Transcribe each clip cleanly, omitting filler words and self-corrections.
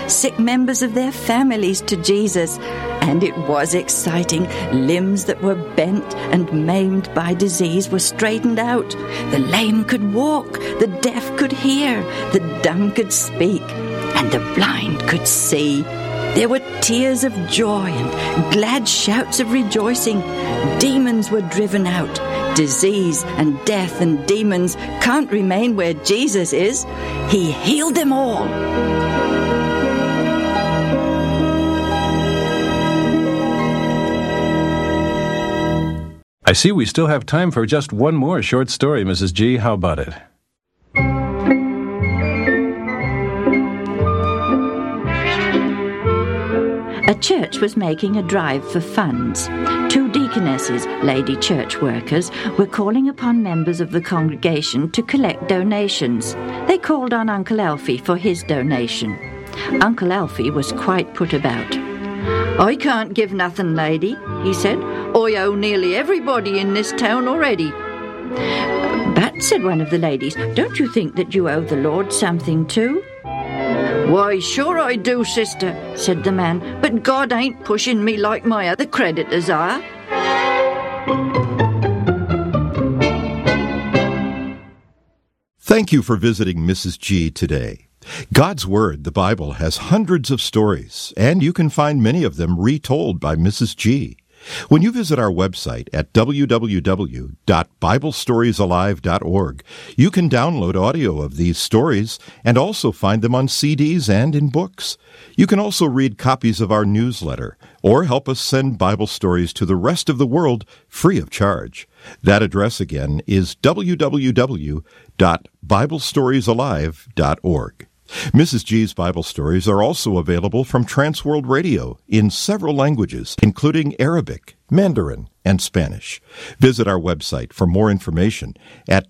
sick members of their families to Jesus. And it was exciting. Limbs that were bent and maimed by disease were straightened out. The lame could walk, the deaf could hear, the dumb could speak, and the blind could see. There were tears of joy and glad shouts of rejoicing. Demons were driven out. Disease and death and demons can't remain where Jesus is. He healed them all. I see we still have time for just one more short story, Mrs. G. How about it? A church was making a drive for funds. 2 deaconesses, lady church workers, were calling upon members of the congregation to collect donations. They called on Uncle Alfie for his donation. Uncle Alfie was quite put about. "I can't give nothing, lady," he said. "I owe nearly everybody in this town already." "But," said one of the ladies, "don't you think that you owe the Lord something too?" "Why, sure I do, sister," said the man, "but God ain't pushing me like my other creditors are." Thank you for visiting Mrs. G today. God's Word, the Bible, has hundreds of stories, and you can find many of them retold by Mrs. G. When you visit our website at www.biblestoriesalive.org, you can download audio of these stories and also find them on CDs and in books. You can also read copies of our newsletter or help us send Bible stories to the rest of the world free of charge. That address again is www.biblestoriesalive.org. Mrs. G's Bible stories are also available from Transworld Radio in several languages, including Arabic, Mandarin, and Spanish. Visit our website for more information at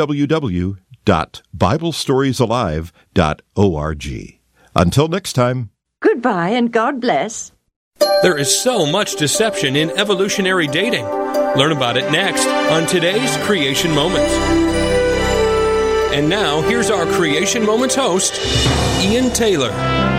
www.biblestoriesalive.org. Until next time. Goodbye and God bless. There is so much deception in evolutionary dating. Learn about it next on today's Creation Moments. And now, here's our Creation Moments host, Ian Taylor.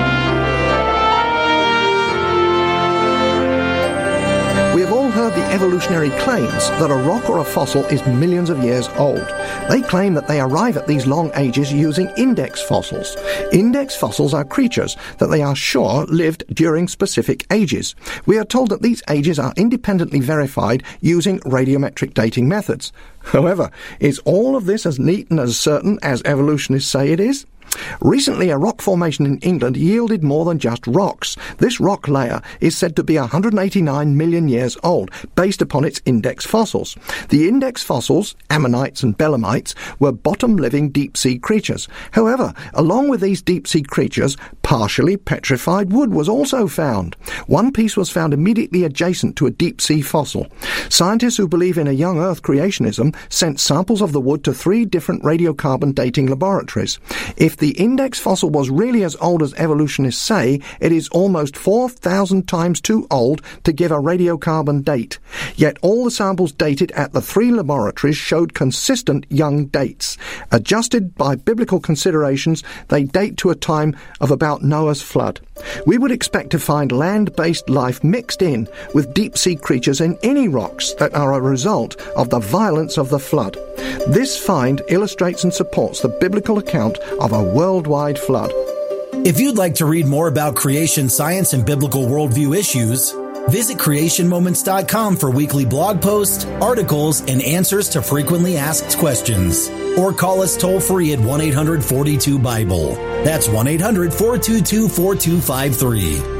We have all heard the evolutionary claims that a rock or a fossil is millions of years old. They claim that they arrive at these long ages using index fossils. Index fossils are creatures that they are sure lived during specific ages. We are told that these ages are independently verified using radiometric dating methods. However, is all of this as neat and as certain as evolutionists say it is? Recently, a rock formation in England yielded more than just rocks. This rock layer is said to be 189 million years old, based upon its index fossils. The index fossils, ammonites and belemnites, were bottom-living deep-sea creatures. However, along with these deep-sea creatures, partially petrified wood was also found. One piece was found immediately adjacent to a deep-sea fossil. Scientists who believe in a young Earth creationism sent samples of the wood to 3 different radiocarbon dating laboratories. If the index fossil was really as old as evolutionists say, it is almost 4,000 times too old to give a radiocarbon date. Yet all the samples dated at the 3 laboratories showed consistent young dates. Adjusted by biblical considerations, they date to a time of about Noah's flood. We would expect to find land-based life mixed in with deep-sea creatures in any rocks that are a result of the violence of the flood. This find illustrates and supports the biblical account of a worldwide flood. If you'd like to read more about creation science and biblical worldview issues, visit creationmoments.com for weekly blog posts, articles, and answers to frequently asked questions. Or call us toll-free at 1-800-42-BIBLE. That's 1-800-422-4253.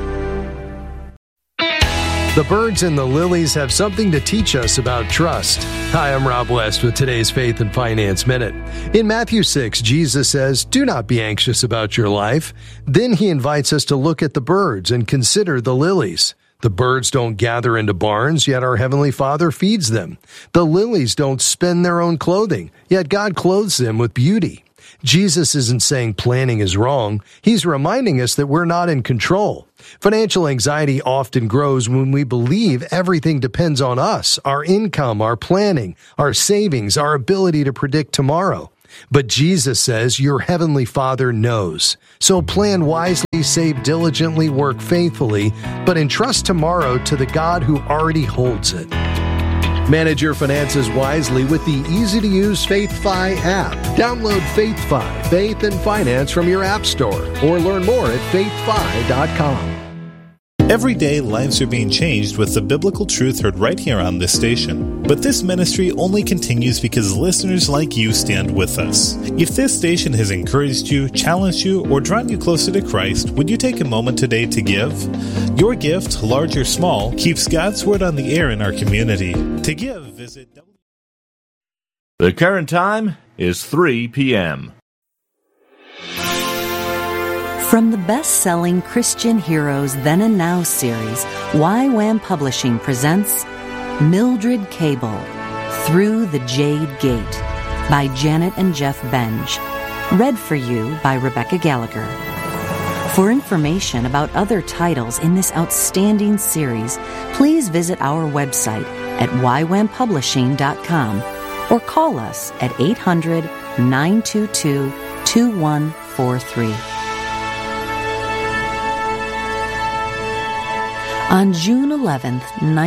The birds and the lilies have something to teach us about trust. Hi, I'm Rob West with today's Faith and Finance Minute. In Matthew 6, Jesus says, "Do not be anxious about your life." Then he invites us to look at the birds and consider the lilies. The birds don't gather into barns, yet our Heavenly Father feeds them. The lilies don't spin their own clothing, yet God clothes them with beauty. Jesus isn't saying planning is wrong. He's reminding us that we're not in control. Financial anxiety often grows when we believe everything depends on us, our income, our planning, our savings, our ability to predict tomorrow. But Jesus says your Heavenly Father knows. So plan wisely. save diligently, work faithfully, but entrust tomorrow to the God who already holds it. Manage your finances wisely with the easy-to-use FaithFi app. Download FaithFi, Faith and Finance from your app store, or learn more at faithfi.com. Every day, lives are being changed with the biblical truth heard right here on this station. But this ministry only continues because listeners like you stand with us. If this station has encouraged you, challenged you, or drawn you closer to Christ, would you take a moment today to give? Your gift, large or small, keeps God's Word on the air in our community. To give, visit The current time is 3 p.m. From the best-selling Christian Heroes Then and Now series, YWAM Publishing presents Mildred Cable, Through the Jade Gate, by Janet and Jeff Benj. Read for you by Rebecca Gallagher. For information about other titles in this outstanding series, please visit our website at ywampublishing.com or call us at 800-922-2143. On June 11th,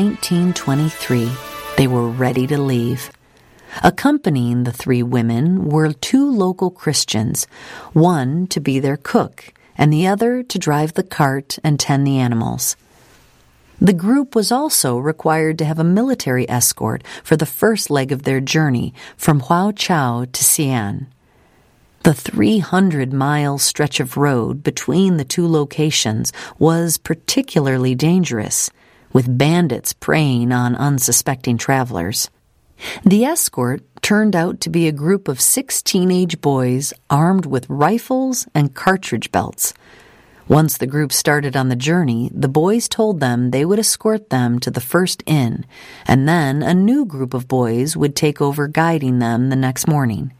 1923, they were ready to leave. Accompanying the three women were two local Christians, one to be their cook and the other to drive the cart and tend the animals. The group was also required to have a military escort for the first leg of their journey from Huaqiao to Xi'an. The 300-mile stretch of road between the two locations was particularly dangerous, with bandits preying on unsuspecting travelers. The escort turned out to be a group of 6 teenage boys armed with rifles and cartridge belts. Once the group started on the journey, the boys told them they would escort them to the first inn, and then a new group of boys would take over guiding them the next morning.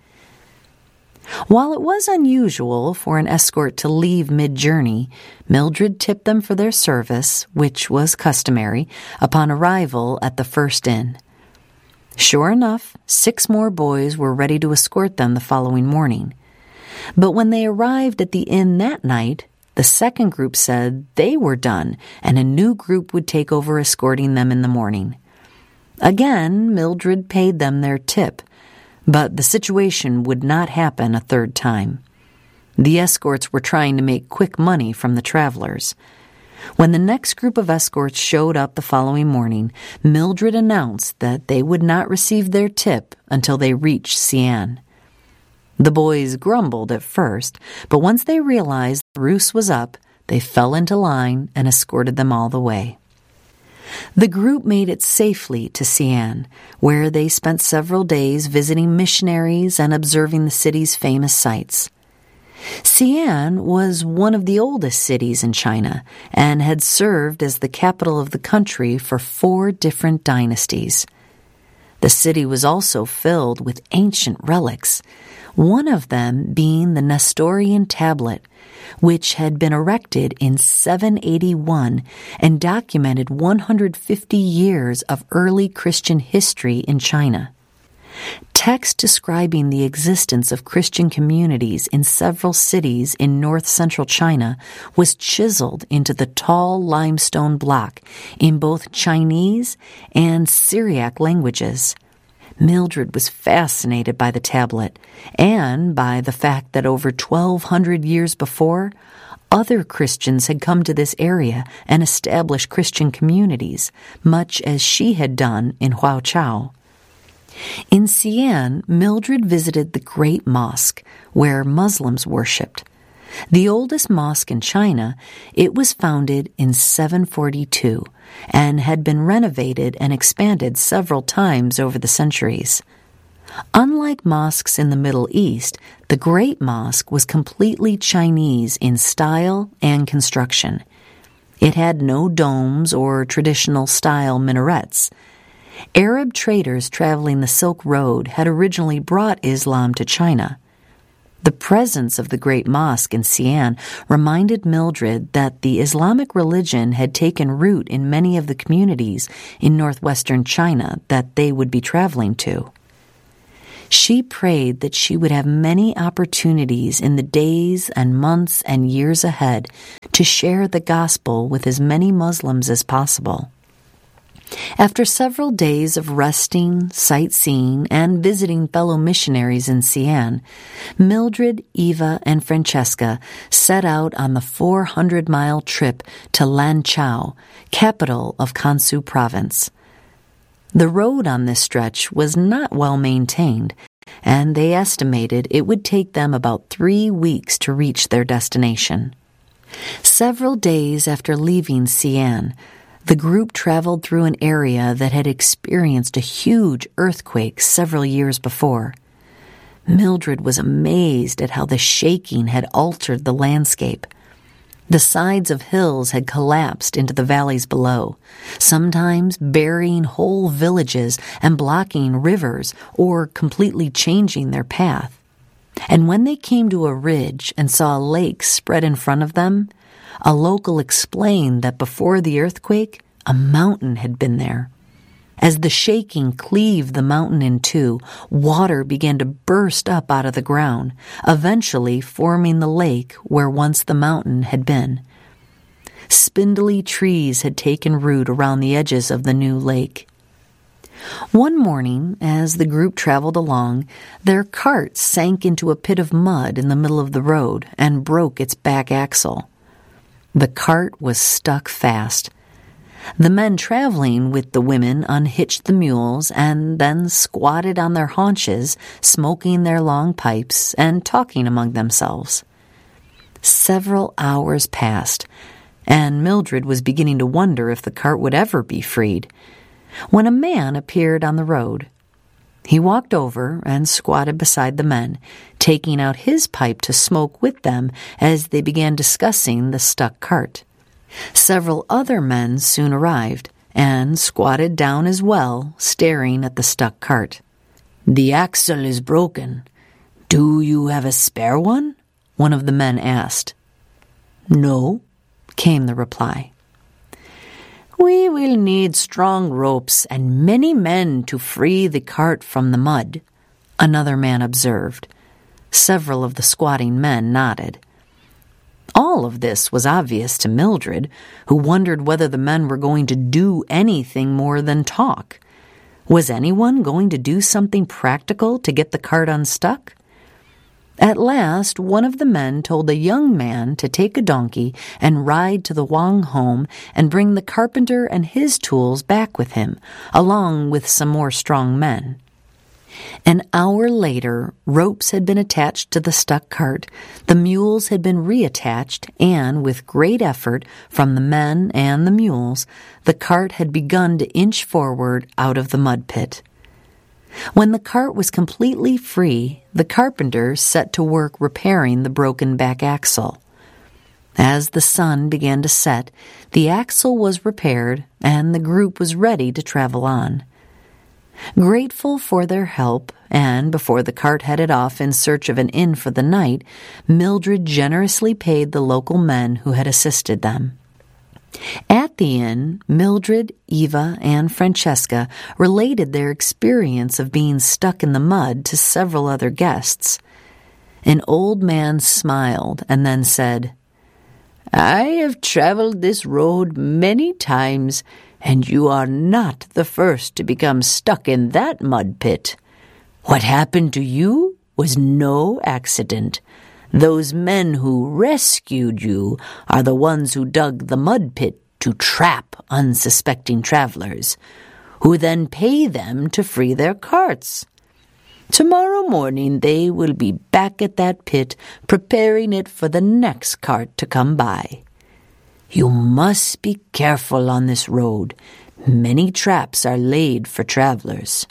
While it was unusual for an escort to leave mid-journey, Mildred tipped them for their service, which was customary, upon arrival at the first inn. Sure enough, 6 more boys were ready to escort them the following morning. But when they arrived at the inn that night, the second group said they were done, and a new group would take over escorting them in the morning. Again, Mildred paid them their tip, but the situation would not happen a third time. The escorts were trying to make quick money from the travelers. When the next group of escorts showed up the following morning, Mildred announced that they would not receive their tip until they reached Xi'an. The boys grumbled at first, but once they realized the ruse was up, they fell into line and escorted them all the way. The group made it safely to Xi'an, where they spent several days visiting missionaries and observing the city's famous sights. Xi'an was one of the oldest cities in China and had served as the capital of the country for 4 different dynasties. The city was also filled with ancient relics, one of them being the Nestorian tablet, which had been erected in 781 and documented 150 years of early Christian history in China. Text describing the existence of Christian communities in several cities in north-central China was chiseled into the tall limestone block in both Chinese and Syriac languages. Mildred was fascinated by the tablet and by the fact that over 1,200 years before, other Christians had come to this area and established Christian communities, much as she had done in Huaqiao. In Xi'an, Mildred visited the Great Mosque, where Muslims worshipped. The oldest mosque in China, it was founded in 742 and had been renovated and expanded several times over the centuries. Unlike mosques in the Middle East, the Great Mosque was completely Chinese in style and construction. It had no domes or traditional-style minarets. Arab traders traveling the Silk Road had originally brought Islam to China. The presence of the Great Mosque in Xi'an reminded Mildred that the Islamic religion had taken root in many of the communities in northwestern China that they would be traveling to. She prayed that she would have many opportunities in the days and months and years ahead to share the gospel with as many Muslims as possible. After several days of resting, sightseeing, and visiting fellow missionaries in Xi'an, Mildred, Eva, and Francesca set out on the 400-mile trip to Lanchao, capital of Kansu province. The road on this stretch was not well maintained, and they estimated it would take them about 3 weeks to reach their destination. Several days after leaving Xi'an, the group traveled through an area that had experienced a huge earthquake several years before. Mildred was amazed at how the shaking had altered the landscape. The sides of hills had collapsed into the valleys below, sometimes burying whole villages and blocking rivers or completely changing their path. And when they came to a ridge and saw a lake spread in front of them, a local explained that before the earthquake, a mountain had been there. As the shaking cleaved the mountain in two, water began to burst up out of the ground, eventually forming the lake where once the mountain had been. Spindly trees had taken root around the edges of the new lake. One morning, as the group traveled along, their cart sank into a pit of mud in the middle of the road and broke its back axle. The cart was stuck fast. The men traveling with the women unhitched the mules and then squatted on their haunches, smoking their long pipes and talking among themselves. Several hours passed, and Mildred was beginning to wonder if the cart would ever be freed, when a man appeared on the road. He walked over and squatted beside the men, taking out his pipe to smoke with them as they began discussing the stuck cart. Several other men soon arrived and squatted down as well, staring at the stuck cart. "The axle is broken. Do you have a spare one?" one of the men asked. "No," came the reply. "We will need strong ropes and many men to free the cart from the mud," another man observed. Several of the squatting men nodded. All of this was obvious to Mildred, who wondered whether the men were going to do anything more than talk. Was anyone going to do something practical to get the cart unstuck? At last, one of the men told a young man to take a donkey and ride to the Wang home and bring the carpenter and his tools back with him, along with some more strong men. An hour later, ropes had been attached to the stuck cart, the mules had been reattached, and with great effort from the men and the mules, the cart had begun to inch forward out of the mud pit. When the cart was completely free, the carpenter set to work repairing the broken back axle. As the sun began to set, the axle was repaired, and the group was ready to travel on. Grateful for their help, and before the cart headed off in search of an inn for the night, Mildred generously paid the local men who had assisted them. At the inn, Mildred, Eva, and Francesca related their experience of being stuck in the mud to several other guests. An old man smiled and then said, "I have traveled this road many times, and you are not the first to become stuck in that mud pit. What happened to you was no accident. Those men who rescued you are the ones who dug the mud pit to trap unsuspecting travelers, who then pay them to free their carts. Tomorrow morning they will be back at that pit, preparing it for the next cart to come by. You must be careful on this road. Many traps are laid for travelers."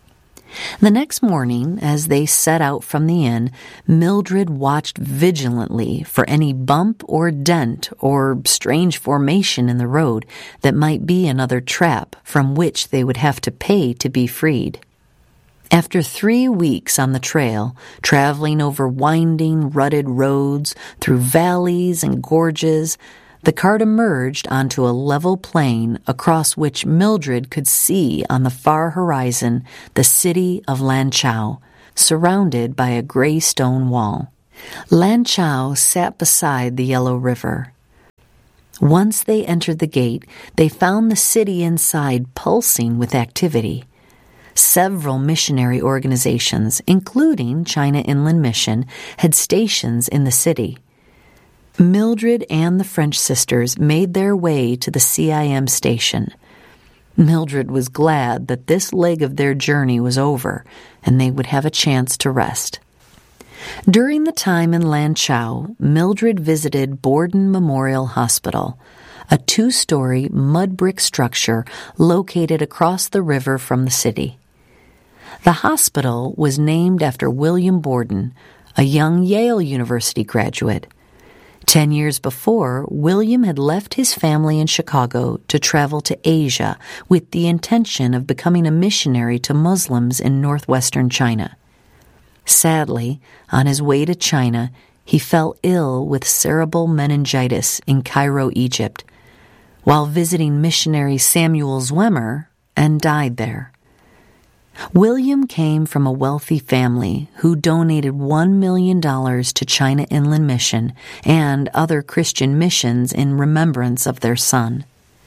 The next morning, as they set out from the inn, Mildred watched vigilantly for any bump or dent or strange formation in the road that might be another trap from which they would have to pay to be freed. After 3 weeks on the trail, traveling over winding, rutted roads, through valleys and gorges, the cart emerged onto a level plain across which Mildred could see on the far horizon the city of Lanchao, surrounded by a gray stone wall. Lanchao sat beside the Yellow River. Once they entered the gate, they found the city inside pulsing with activity. Several missionary organizations, including China Inland Mission, had stations in the city. Mildred and the French sisters made their way to the CIM station. Mildred was glad that this leg of their journey was over and they would have a chance to rest. During the time in Lanchao, Mildred visited Borden Memorial Hospital, a 2-story mud brick structure located across the river from the city. The hospital was named after William Borden, a young Yale University graduate. 10 years before, William had left his family in Chicago to travel to Asia with the intention of becoming a missionary to Muslims in northwestern China. Sadly, on his way to China, he fell ill with cerebral meningitis in Cairo, Egypt, while visiting missionary Samuel Zwemer, and died there. William came from a wealthy family who donated $1 million to China Inland Mission and other Christian missions in remembrance of their son.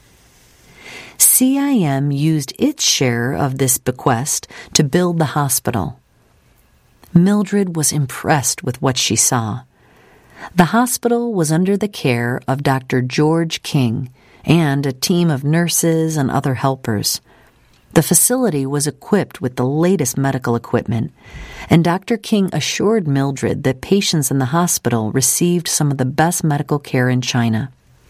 CIM used its share of this bequest to build the hospital. Mildred was impressed with what she saw. The hospital was under the care of Dr. George King and a team of nurses and other helpers. The facility was equipped with the latest medical equipment, and Dr. King assured Mildred that patients in the hospital received some of the best medical care in China.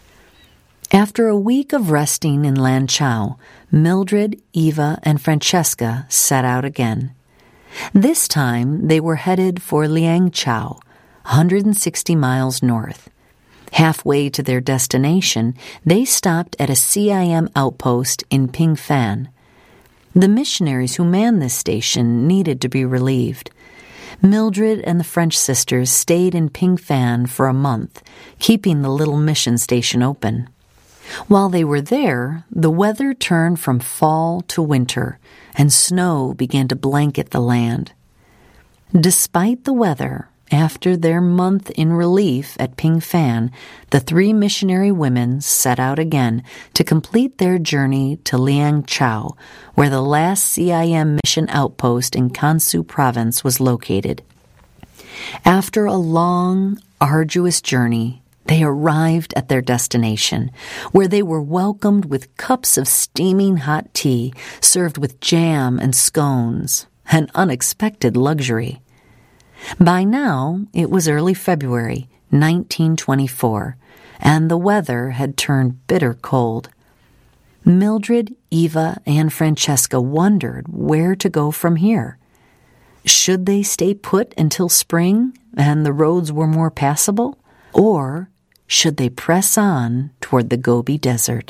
After a week of resting in Lanchao, Mildred, Eva, and Francesca set out again. This time, they were headed for Liangchao, 160 miles north. Halfway to their destination, they stopped at a CIM outpost in Pingfan. The missionaries who manned this station needed to be relieved. Mildred and the French sisters stayed in Pingfan for a month, keeping the little mission station open. While they were there, the weather turned from fall to winter, and snow began to blanket the land. Despite the weather, after their month in relief at Pingfan, the 3 missionary women set out again to complete their journey to Liangchao, where the last CIM mission outpost in Kansu province was located. After a long, arduous journey, they arrived at their destination, where they were welcomed with cups of steaming hot tea served with jam and scones, an unexpected luxury. By now, it was early February, 1924, and the weather had turned bitter cold. Mildred, Eva, and Francesca wondered where to go from here. Should they stay put until spring and the roads were more passable, or should they press on toward the Gobi Desert?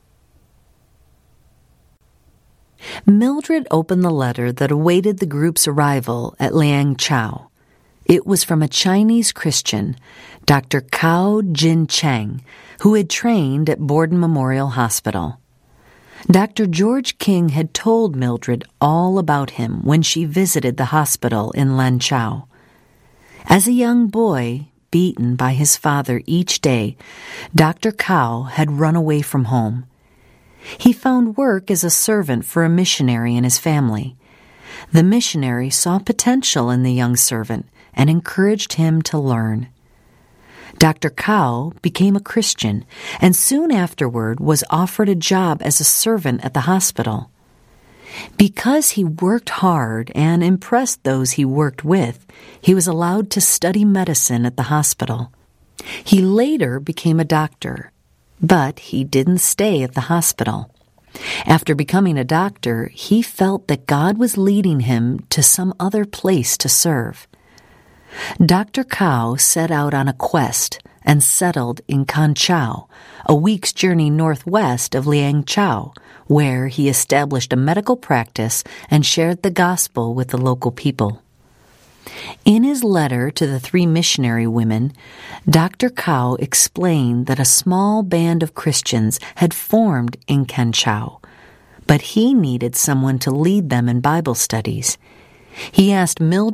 Mildred opened the letter that awaited the group's arrival at Liangchao. It was from a Chinese Christian, Dr. Cao Jin Cheng, who had trained at Borden Memorial Hospital. Dr. George King had told Mildred all about him when she visited the hospital in Lanchao. As a young boy, beaten by his father each day, Dr. Cao had run away from home. He found work as a servant for a missionary and his family. The missionary saw potential in the young servant and encouraged him to learn. Dr. Cao became a Christian and soon afterward was offered a job as a servant at the hospital. Because he worked hard and impressed those he worked with, he was allowed to study medicine at the hospital. He later became a doctor, but he didn't stay at the hospital. After becoming a doctor, he felt that God was leading him to some other place to serve. Dr. Cao set out on a quest and settled in Kanchao, a week's journey northwest of Liangchao, where he established a medical practice and shared the gospel with the local people. In his letter to the 3 missionary women, Dr. Cao explained that a small band of Christians had formed in Kanchao, but he needed someone to lead them in Bible studies. He asked Mildred,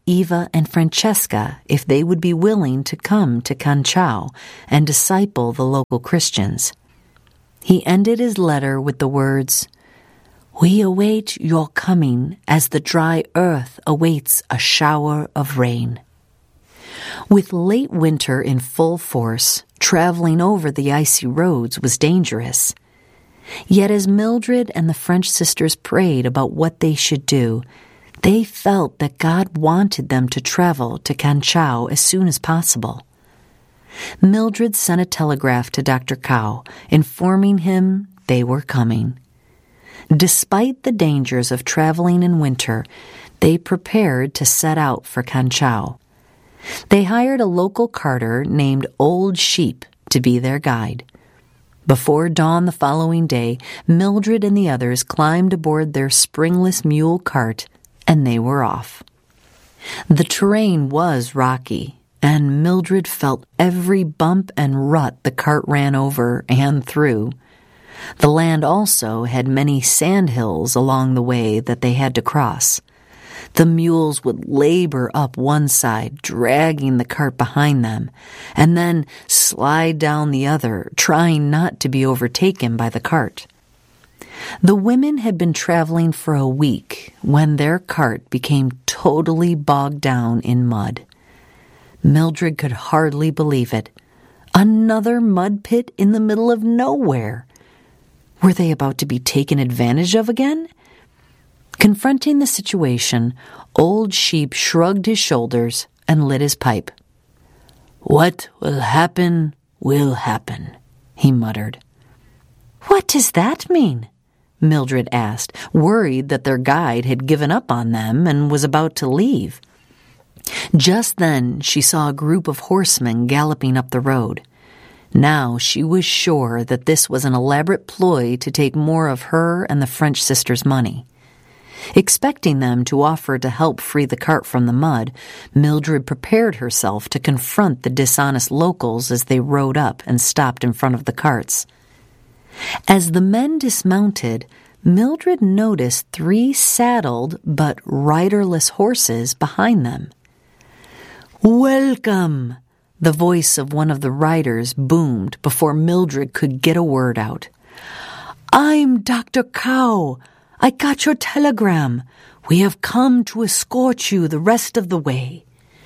Eva and Francesca if they would be willing to come to Canchao and disciple the local Christians. He ended his letter with the words, "We await your coming as the dry earth awaits a shower of rain." With late winter in full force, traveling over the icy roads was dangerous. Yet as Mildred and the French sisters prayed about what they should do, they felt that God wanted them to travel to Canchao as soon as possible. Mildred sent a telegraph to Dr. Cao, informing him they were coming. Despite the dangers of traveling in winter, they prepared to set out for Canchao. They hired a local carter named Old Sheep to be their guide. Before dawn the following day, Mildred and the others climbed aboard their springless mule cart, and they were off. The terrain was rocky, and Mildred felt every bump and rut the cart ran over and through. The land also had many sandhills along the way that they had to cross. The mules would labor up one side, dragging the cart behind them, and then slide down the other, trying not to be overtaken by the cart. The women had been traveling for a week when their cart became totally bogged down in mud. Mildred could hardly believe it. Another mud pit in the middle of nowhere. Were they about to be taken advantage of again? Confronting the situation, Old Sheep shrugged his shoulders and lit his pipe. "What will happen, he muttered. "What does that mean?" Mildred asked, worried that their guide had given up on them and was about to leave. Just then she saw a group of horsemen galloping up the road. Now she was sure that this was an elaborate ploy to take more of her and the French sisters' money. Expecting them to offer to help free the cart from the mud, Mildred prepared herself to confront the dishonest locals as they rode up and stopped in front of the carts. As the men dismounted, Mildred noticed 3 saddled but riderless horses behind them. "Welcome!" the voice of one of the riders boomed before Mildred could get a word out. "I'm Dr. Cao. I got your telegram. We have come to escort you the rest of the way."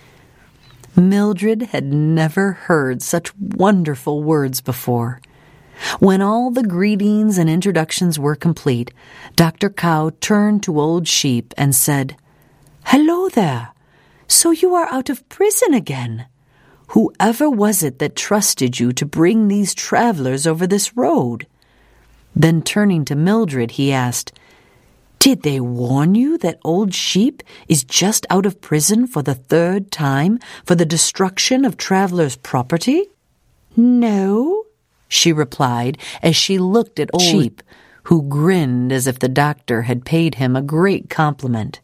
Mildred had never heard such wonderful words before. When all the greetings and introductions were complete, Dr. Cao turned to Old Sheep and said, "Hello there. So you are out of prison again. Whoever was it that trusted you to bring these travelers over this road?" Then turning to Mildred, he asked, "Did they warn you that Old Sheep is just out of prison for the 3rd time for the destruction of travelers' property?" "No," she replied as she looked at Old Sheep, who grinned as if the doctor had paid him a great compliment.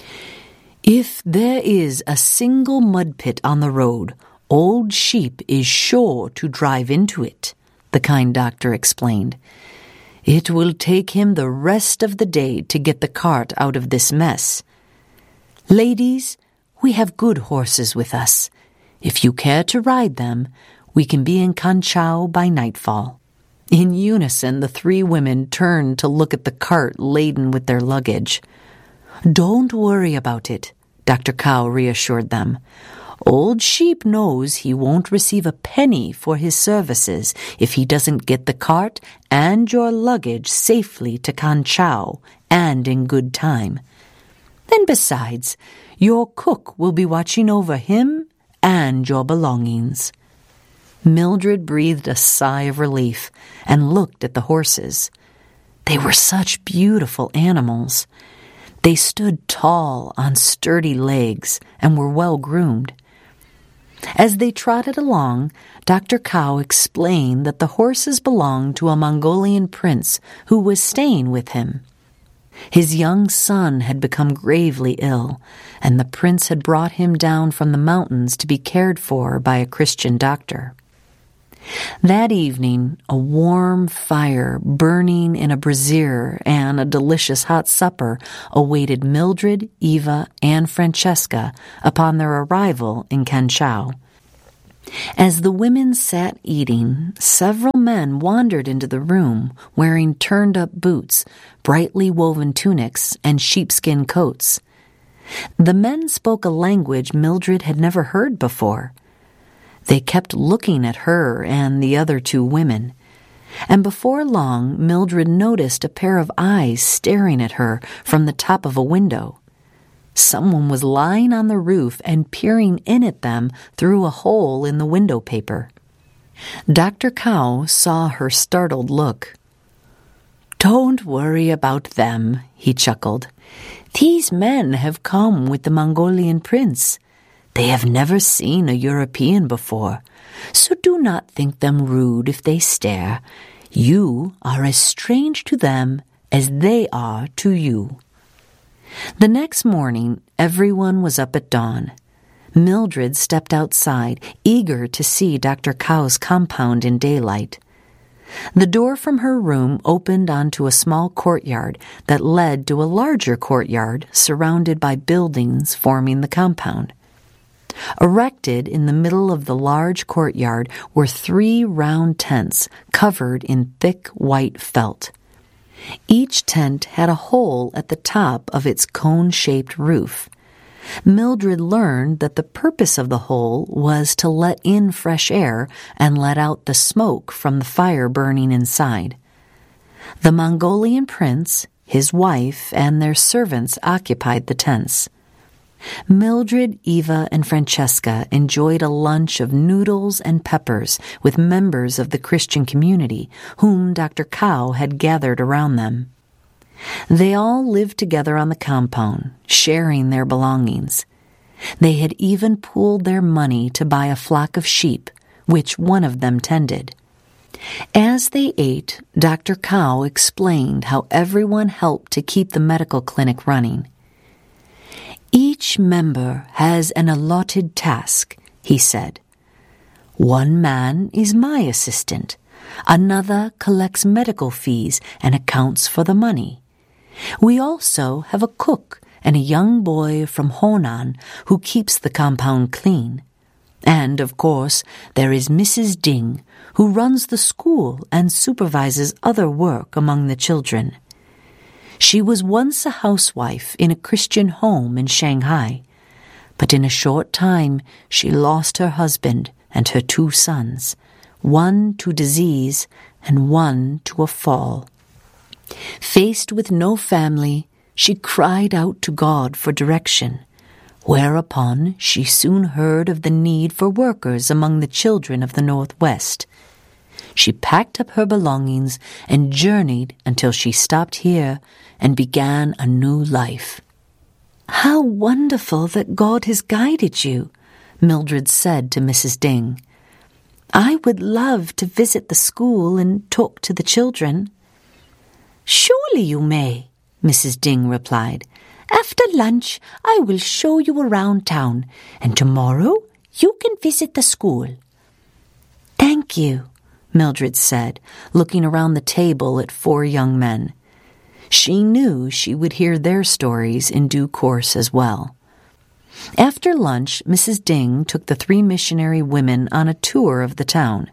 "If there is a single mud pit on the road, Old Sheep is sure to drive into it," the kind doctor explained. "It will take him the rest of the day to get the cart out of this mess. Ladies, we have good horses with us. If you care to ride them, we can be in Canchao by nightfall." In unison, the 3 women turned to look at the cart laden with their luggage. "Don't worry about it," Dr. Cao reassured them. "Old Sheep knows he won't receive a penny for his services if he doesn't get the cart and your luggage safely to Canchao and in good time. And besides, your cook will be watching over him and your belongings." Mildred breathed a sigh of relief and looked at the horses. They were such beautiful animals. They stood tall on sturdy legs and were well groomed. As they trotted along, Dr. Cao explained that the horses belonged to a Mongolian prince who was staying with him. His young son had become gravely ill, and the prince had brought him down from the mountains to be cared for by a Christian doctor. That evening, a warm fire burning in a brazier and a delicious hot supper awaited Mildred, Eva, and Francesca upon their arrival in Canchao. As the women sat eating, several men wandered into the room wearing turned-up boots, brightly woven tunics, and sheepskin coats. The men spoke a language Mildred had never heard before. They kept looking at her and the other two women, and before long Mildred noticed a pair of eyes staring at her from the top of a window. Someone was lying on the roof and peering in at them through a hole in the window paper. Dr. Cow saw her startled look. "Don't worry about them," he chuckled. "These men have come with the Mongolian prince. They have never seen a European before, so do not think them rude if they stare. You are as strange to them as they are to you." The next morning, everyone was up at dawn. Mildred stepped outside, eager to see Dr. Cow's compound in daylight. The door from her room opened onto a small courtyard that led to a larger courtyard surrounded by buildings forming the compound. Erected in the middle of the large courtyard were 3 round tents covered in thick white felt. Each tent had a hole at the top of its cone-shaped roof. Mildred learned that the purpose of the hole was to let in fresh air and let out the smoke from the fire burning inside. The Mongolian prince, his wife, and their servants occupied the tents. Mildred, Eva, and Francesca enjoyed a lunch of noodles and peppers with members of the Christian community, whom Dr. Cow had gathered around them. They all lived together on the compound, sharing their belongings. They had even pooled their money to buy a flock of sheep, which one of them tended. As they ate, Dr. Cow explained how everyone helped to keep the medical clinic running. "Each member has an allotted task," he said. "One man is my assistant. Another collects medical fees and accounts for the money. We also have a cook and a young boy from Honan who keeps the compound clean. And, of course, there is Mrs. Ding, who runs the school and supervises other work among the children. She was once a housewife in a Christian home in Shanghai, but in a short time she lost her husband and her 2 sons, one to disease and one to a fall. Faced with no family, she cried out to God for direction, whereupon she soon heard of the need for workers among the children of the Northwest. She packed up her belongings and journeyed until she stopped here and began a new life." "How wonderful that God has guided you," Mildred said to Mrs. Ding. "I would love to visit the school and talk to the children." "Surely you may," Mrs. Ding replied. "After lunch, I will show you around town, and tomorrow you can visit the school." "Thank you," Mildred said, looking around the table at 4 young men. She knew she would hear their stories in due course as well. After lunch, Mrs. Ding took the 3 missionary women on a tour of the town.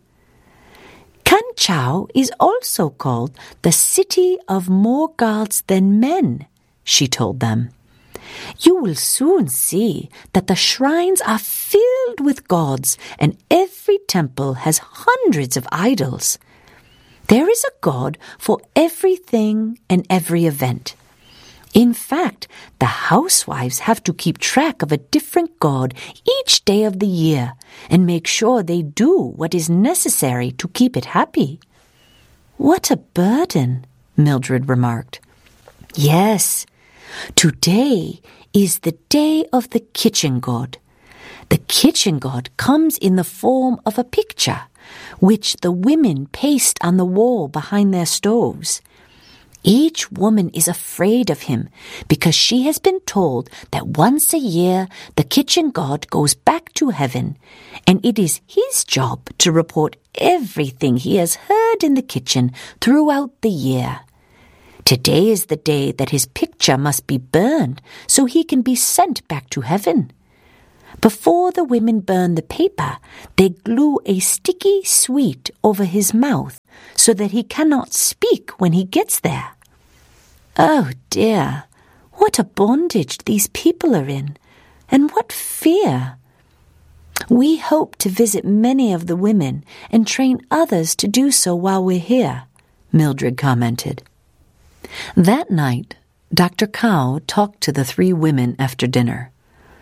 "Canchao is also called the city of more gods than men," she told them. "You will soon see that the shrines are filled with gods, and every temple has hundreds of idols. There is a god for everything and every event. In fact, the housewives have to keep track of a different god each day of the year and make sure they do what is necessary to keep it happy." "What a burden," Mildred remarked. "Yes, today is the day of the kitchen god. The kitchen god comes in the form of a picture, which the women paste on the wall behind their stoves. Each woman is afraid of him because she has been told that once a year the kitchen god goes back to heaven, and it is his job to report everything he has heard in the kitchen throughout the year. Today is the day that his picture must be burned so he can be sent back to heaven. Before the women burn the paper, they glue a sticky sweet over his mouth so that he cannot speak when he gets there. Oh dear, what a bondage these people are in, and what fear. We hope to visit many of the women and train others to do so while we're here, Mildred commented. That night, Dr. Cow talked to the 3 women after dinner.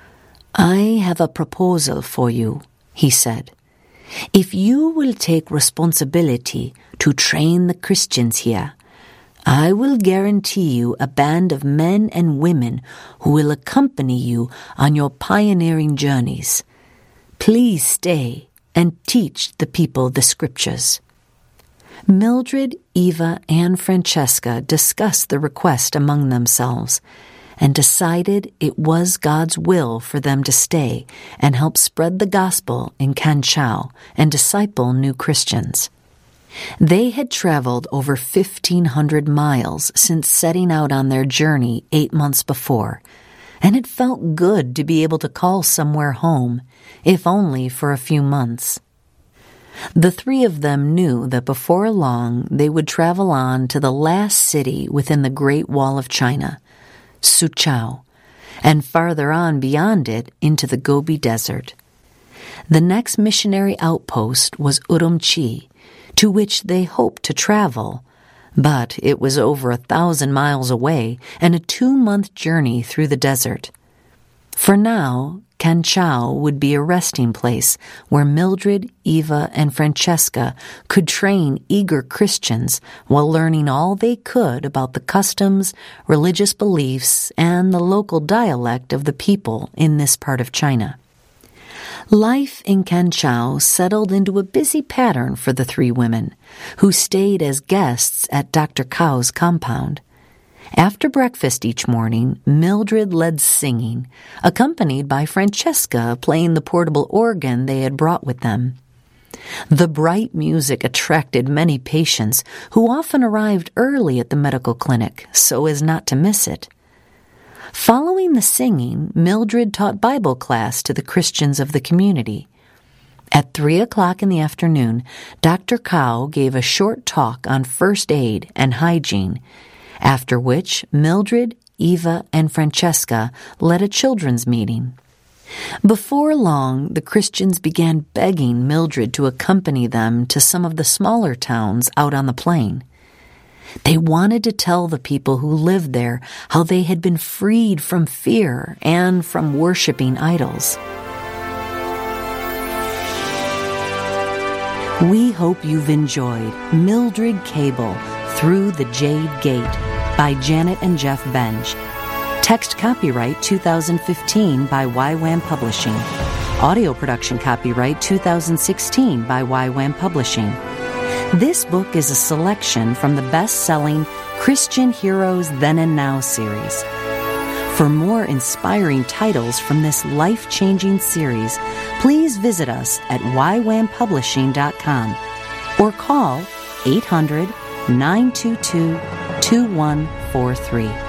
I have a proposal for you, he said. If you will take responsibility to train the Christians here, I will guarantee you a band of men and women who will accompany you on your pioneering journeys. Please stay and teach the people the scriptures. Mildred, Eva, and Francesca discussed the request among themselves and decided it was God's will for them to stay and help spread the gospel in Kanchao and disciple new Christians. They had traveled over 1,500 miles since setting out on their journey 8 months before, and it felt good to be able to call somewhere home, if only for a few months. The 3 of them knew that before long they would travel on to the last city within the Great Wall of China, Suzhou, and farther on beyond it into the Gobi Desert. The next missionary outpost was Urumqi, to which they hoped to travel, but it was over 1,000 miles away and a 2-month journey through the desert. For now, Kanchao would be a resting place where Mildred, Eva, and Francesca could train eager Christians while learning all they could about the customs, religious beliefs, and the local dialect of the people in this part of China. Life in Kanchao settled into a busy pattern for the 3 women, who stayed as guests at Dr. Cow's compound. After breakfast each morning, Mildred led singing, accompanied by Francesca playing the portable organ they had brought with them. The bright music attracted many patients who often arrived early at the medical clinic so as not to miss it. Following the singing, Mildred taught Bible class to the Christians of the community. At 3 o'clock in the afternoon, Dr. Cow gave a short talk on first aid and hygiene, after which Mildred, Eva, and Francesca led a children's meeting. Before long, the Christians began begging Mildred to accompany them to some of the smaller towns out on the plain. They wanted to tell the people who lived there how they had been freed from fear and from worshiping idols. We hope you've enjoyed Mildred Cable, Through the Jade Gate by Janet and Jeff Benj. Text copyright 2015 by YWAM Publishing. Audio production copyright 2016 by YWAM Publishing. This book is a selection from the best-selling Christian Heroes Then and Now series. For more inspiring titles from this life-changing series, please visit us at ywampublishing.com or call 800-922-2143.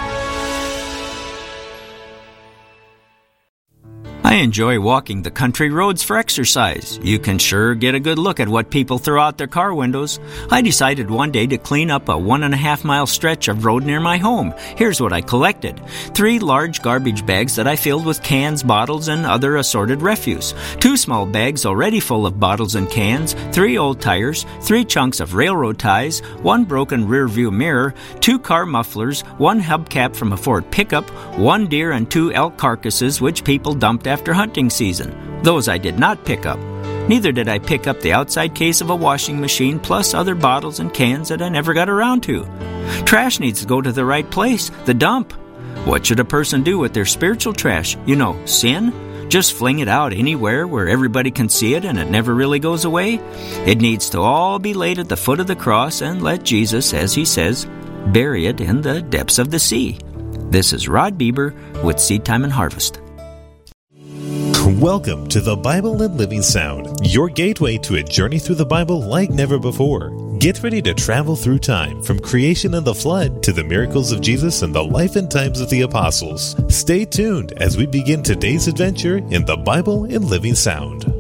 I enjoy walking the country roads for exercise. You can sure get a good look at what people throw out their car windows. I decided one day to clean up a 1.5-mile stretch of road near my home. Here's what I collected. 3 large garbage bags that I filled with cans, bottles, and other assorted refuse. 2 small bags already full of bottles and cans. 3 old tires. 3 chunks of railroad ties. 1 broken rear view mirror. 2 car mufflers. 1 hubcap from a Ford pickup. 1 deer and 2 elk carcasses which people dumped after hunting season. Those I did not pick up. Neither did I pick up the outside case of a washing machine plus other bottles and cans that I never got around to. Trash needs to go to the right place, the dump. What should a person do with their spiritual trash? You know, sin? Just fling it out anywhere where everybody can see it and it never really goes away? It needs to all be laid at the foot of the cross and let Jesus, as he says, bury it in the depths of the sea. This is Rod Bieber with Seed Time and Harvest. Welcome to the Bible and Living Sound, your gateway to a journey through the Bible like never before. Get ready to travel through time, from creation and the flood to the miracles of Jesus and the life and times of the apostles. Stay tuned as we begin today's adventure in the Bible and Living Sound.